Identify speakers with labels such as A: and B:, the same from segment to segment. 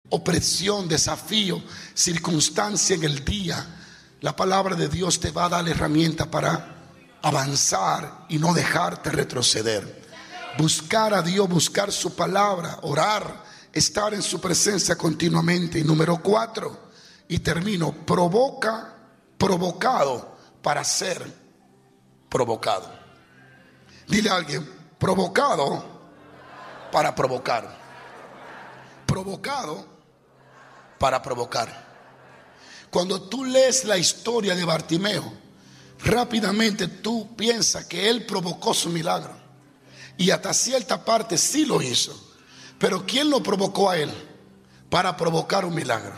A: opresión, desafío, circunstancia en el día, la palabra de Dios te va a dar la herramienta para avanzar y no dejarte retroceder. Buscar a Dios, buscar su palabra, orar, estar en su presencia continuamente. Y número 4, y termino, provocado para ser provocado. Dile a alguien, provocado para provocar. Provocado para provocar. Cuando tú lees la historia de Bartimeo, rápidamente tú piensas que él provocó su milagro. Y hasta cierta parte sí lo hizo. Pero ¿quién lo provocó a él para provocar un milagro?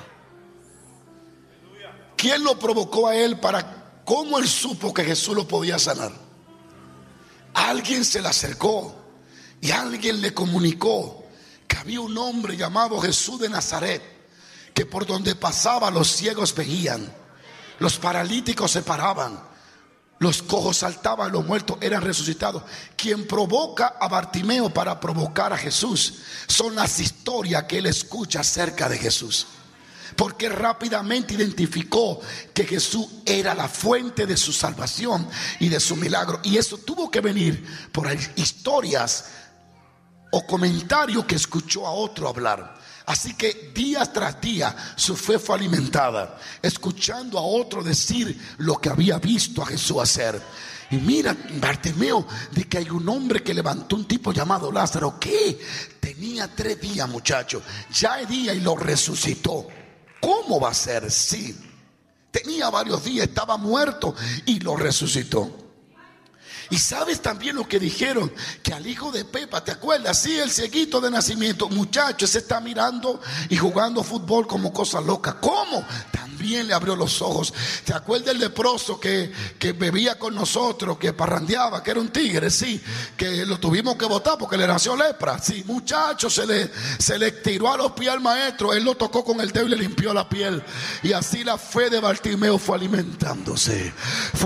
A: ¿Quién lo provocó a él para... ¿Cómo él supo que Jesús lo podía sanar? Alguien se le acercó y alguien le comunicó que había un hombre llamado Jesús de Nazaret, que por donde pasaba los ciegos veían, los paralíticos se paraban, los cojos saltaban, los muertos eran resucitados. Quien provoca a Bartimeo para provocar a Jesús son las historias que él escucha acerca de Jesús, porque rápidamente identificó que Jesús era la fuente de su salvación y de su milagro. Y eso tuvo que venir por historias o comentarios que escuchó a otro hablar. Así que día tras día su fe fue alimentada, escuchando a otro decir lo que había visto a Jesús hacer. Y mira, Bartimeo, de que hay un hombre que levantó un tipo llamado Lázaro, que tenía 3 días, muchachos, ya es día, y lo resucitó. ¿Cómo va a ser? Sí, tenía varios días, estaba muerto y lo resucitó. Y sabes también lo que dijeron, que al hijo de Pepa, ¿te acuerdas? Sí, el cieguito de nacimiento, muchacho, se está mirando y jugando fútbol como cosa loca. ¿Cómo? También le abrió los ojos. ¿Te acuerdas del leproso que bebía con nosotros, que parrandeaba, que era un tigre? Sí, que lo tuvimos que botar porque le nació lepra. Sí, muchacho, se le tiró a los pies al maestro, él lo tocó con el dedo y le limpió la piel. Y así la fe de Bartimeo fue alimentándose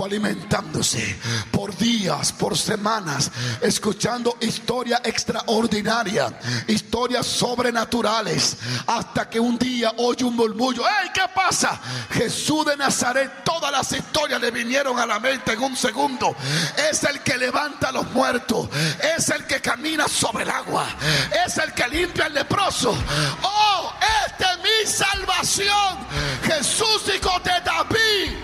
A: por días, por semanas, escuchando historias extraordinarias, historias sobrenaturales, hasta que un día oye un murmullo. ¡Ey! ¿Qué pasa? Jesús de Nazaret. Todas las historias le vinieron a la mente en un segundo. Es el que levanta a los muertos, es el que camina sobre el agua, es el que limpia al leproso. ¡Oh! ¡Esta es mi salvación! Jesús, hijo de David.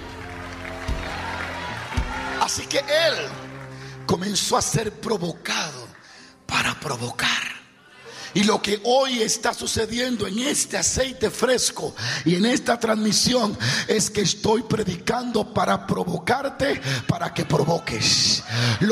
A: Así que él comenzó a ser provocado para provocar. Y lo que hoy está sucediendo en este aceite fresco y en esta transmisión es que estoy predicando para provocarte, para que provoques.